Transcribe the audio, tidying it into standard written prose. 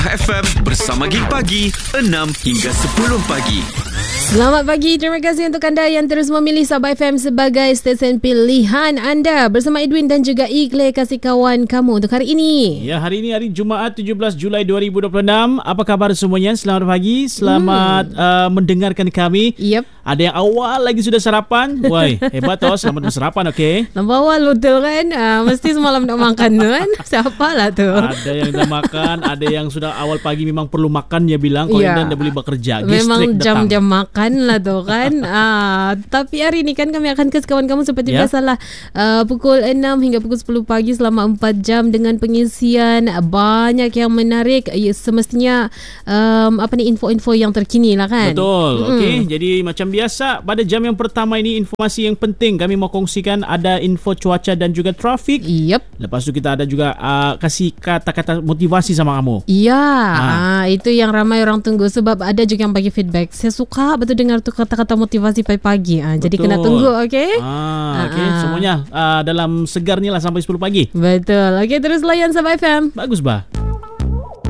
FM bersama Gig Pagi 6 hingga 10 pagi. Selamat pagi, terima kasih untuk anda yang terus memilih Sabah FM sebagai stesen pilihan anda. Bersama Edwin dan juga Iqle, kasih kawan kamu untuk hari ini. Ya, hari ini hari Jumaat 17 Julai 2026. Apa kabar semuanya? Selamat pagi, selamat mendengarkan kami. Yep. Ada yang awal lagi sudah sarapan. Woi, hebat toh, selamat bersarapan, okey? Nampak awal betul kan? Mesti semalam nak makan tu kan? Siapa lah tu? Ada yang dah makan, ada yang sudah awal pagi memang perlu makan, dia bilang. Kalau Ya. dah boleh bekerja. Memang Gastrik jam-jam datang. makan lah tu kan. Tapi hari ni kan kami akan ke kawan kamu seperti Ya. biasalah. Pukul 6 hingga pukul 10 pagi selama 4 jam dengan pengisian banyak yang menarik. Semestinya info-info yang terkini lah kan. Betul. Okey, jadi macam biasa pada jam yang pertama ini informasi yang penting kami mau kongsikan, ada info cuaca dan juga trafik. Yep. Lepas tu kita ada juga kasih kata-kata motivasi sama kamu. Ya, itu yang ramai orang tunggu sebab ada juga yang bagi feedback. Saya suka betul dengar tu kata-kata motivasi pagi-pagi. Jadi Betul. kena tunggu, okey? Okey, semuanya dalam segar ni lah sampai 10 pagi. Betul. Okey, terus layan Sabah FM. Bagus bah.